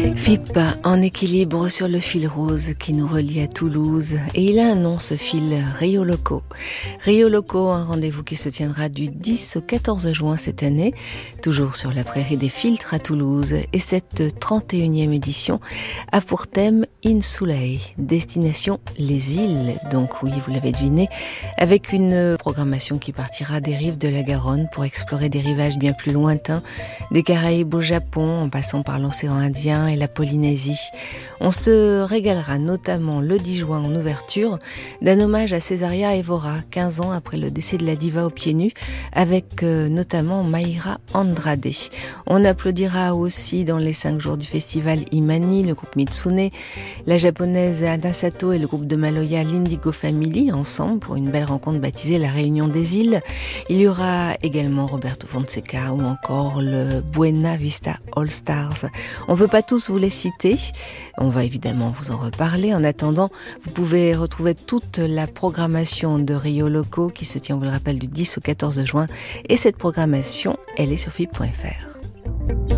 FIP en équilibre sur le fil rose qui nous relie à Toulouse. Et il a un nom, ce fil, Rio Loco. Rio Loco, un rendez-vous qui se tiendra du 10 au 14 juin cette année, toujours sur la prairie des Filtres à Toulouse. Et cette 31e édition a pour thème Insulae, destination les îles. Donc oui, vous l'avez deviné, avec une programmation qui partira des rives de la Garonne pour explorer des rivages bien plus lointains, des Caraïbes au Japon, en passant par l'océan Indien et la Polynésie. On se régalera notamment le 10 juin en ouverture d'un hommage à Césaria Évora, 15 ans après le décès de la diva aux pieds nus, avec notamment Mayra Andrade. On applaudira aussi dans les 5 jours du festival Imani, le groupe Mitsune, la japonaise Anasato et le groupe de Maloya l'Indigo Family, ensemble pour une belle rencontre baptisée la Réunion des îles. Il y aura également Roberto Fonseca ou encore le Buena Vista All Stars. On ne peut pas tous vous les citer, on va évidemment vous en reparler. En attendant, vous pouvez retrouver toute la programmation de Rio Loco qui se tient, on vous le rappelle, du 10 au 14 juin. Et cette programmation, elle est sur FIP.fr.